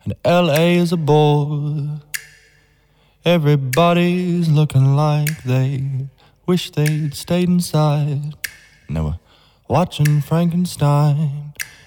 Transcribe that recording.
and LA is a bore. Everybody's looking like they wish they'd stayed inside, and they were watching Frankenstein